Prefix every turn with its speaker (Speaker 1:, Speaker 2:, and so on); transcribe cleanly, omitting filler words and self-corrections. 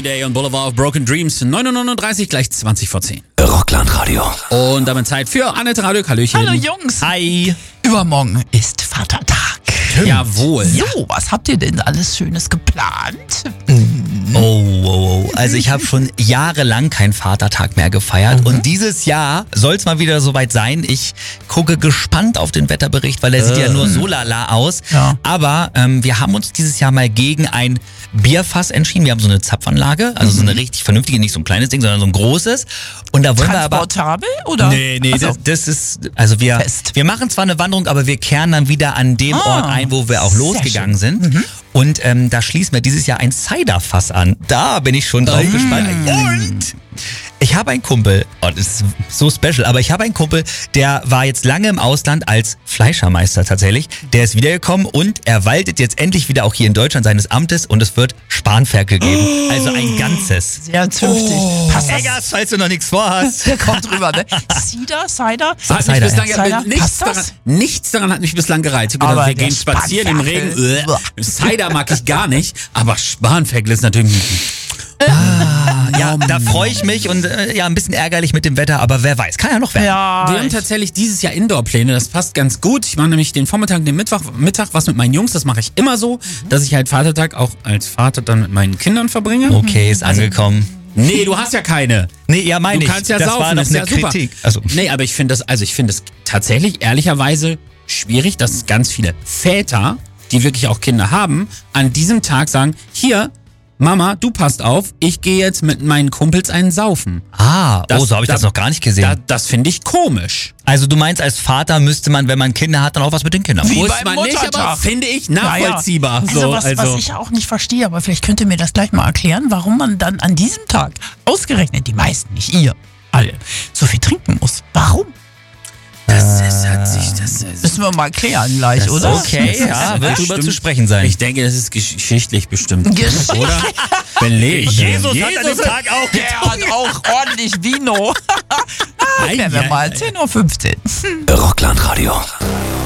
Speaker 1: Green Day und Boulevard of Broken Dreams. 9:39 gleich 20 vor 10.
Speaker 2: Rockland-Radio.
Speaker 1: Und damit Zeit für Annette Radio. Hallöchen.
Speaker 3: Hallo Jungs.
Speaker 1: Hi.
Speaker 3: Übermorgen ist Vatertag.
Speaker 1: Jawohl.
Speaker 3: So, was habt ihr denn alles Schönes geplant?
Speaker 2: Oh. Also ich habe schon jahrelang keinen Vatertag mehr gefeiert. Und dieses Jahr soll es mal wieder soweit sein. Ich gucke gespannt auf den Wetterbericht, weil er sieht ja nur so lala aus.
Speaker 3: Ja.
Speaker 2: Aber wir haben uns dieses Jahr mal gegen ein Bierfass entschieden. Wir haben so eine Zapfanlage, also so eine richtig vernünftige, nicht so ein kleines Ding, sondern so ein großes. Und da wollen wir aber...
Speaker 3: Transportabel, oder?
Speaker 2: Nee,
Speaker 3: Ach so.
Speaker 2: das ist, also wir machen zwar eine Wanderung, aber wir kehren dann wieder an dem Ort ein, wo wir auch losgegangen sind. Und da schließen wir dieses Jahr ein Ciderfass an. Da bin ich schon drauf gespannt. Und ich habe einen Kumpel, das ist so special, aber ich habe einen Kumpel, der war jetzt lange im Ausland als Fleischermeister tatsächlich. Der ist wiedergekommen und er waltet jetzt endlich wieder auch hier in Deutschland seines Amtes und es wird Spanferkel geben. Also ein ganzes.
Speaker 3: Sehr zünftig. Passt das?
Speaker 2: Eggers, falls du noch nichts vorhast.
Speaker 3: Der kommt drüber, ne? Cider?
Speaker 1: Hat mich bislang,
Speaker 3: Cider?
Speaker 1: nichts daran hat mich bislang gereizt. Ich hab
Speaker 3: Aber
Speaker 1: gedacht, wir
Speaker 3: der
Speaker 1: gehen spazieren im
Speaker 3: Spanferkel.
Speaker 1: Regen. Cider mag ich gar nicht, aber Spanferkel ist natürlich
Speaker 2: Ja, da freue ich mich und ein bisschen ärgerlich mit dem Wetter, aber wer weiß, kann ja noch werden.
Speaker 3: Ja.
Speaker 1: Wir haben tatsächlich dieses Jahr Indoor-Pläne, das passt ganz gut. Ich mache nämlich den Vormittag und den Mittag was mit meinen Jungs, das mache ich immer so, dass ich halt Vatertag auch als Vater dann mit meinen Kindern verbringe.
Speaker 2: Okay, ist angekommen.
Speaker 1: Nee, du hast ja keine.
Speaker 2: Nee, ja, meine
Speaker 1: Du
Speaker 2: ich.
Speaker 1: kannst ja
Speaker 2: das
Speaker 1: saufen,
Speaker 2: war noch
Speaker 1: ist
Speaker 2: eine
Speaker 1: ja super.
Speaker 2: Kritik. Also,
Speaker 1: Nee, aber ich finde das tatsächlich ehrlicherweise schwierig, dass ganz viele Väter, die wirklich auch Kinder haben, an diesem Tag sagen, hier, Mama, du passt auf, ich gehe jetzt mit meinen Kumpels einen saufen.
Speaker 2: so habe ich das noch gar nicht gesehen.
Speaker 1: Das finde ich komisch.
Speaker 2: Also du meinst, als Vater müsste man, wenn man Kinder hat, dann auch was mit den Kindern machen?
Speaker 3: Wie
Speaker 1: Muss
Speaker 3: beim
Speaker 1: man nicht, aber
Speaker 3: Muttertag.
Speaker 1: finde ich nachvollziehbar.
Speaker 3: Also, was ich auch nicht verstehe, aber vielleicht könnt ihr mir das gleich mal erklären, warum man dann an diesem Tag, ausgerechnet die meisten, nicht ihr, alle, so viel trinken muss. Warum?
Speaker 1: das
Speaker 3: Müssen wir mal klären gleich,
Speaker 1: Das
Speaker 3: oder?
Speaker 2: Okay, ja, wird drüber
Speaker 1: bestimmt-
Speaker 2: zu sprechen sein.
Speaker 1: Ich denke, das ist geschichtlich bestimmt.
Speaker 3: Geschichtlich.
Speaker 1: Oder? Belegt.
Speaker 2: hat an dem Tag auch
Speaker 3: Der hat auch ordentlich Vino. Klären wir mal, 10:15 Uhr.
Speaker 2: Rockland-Radio.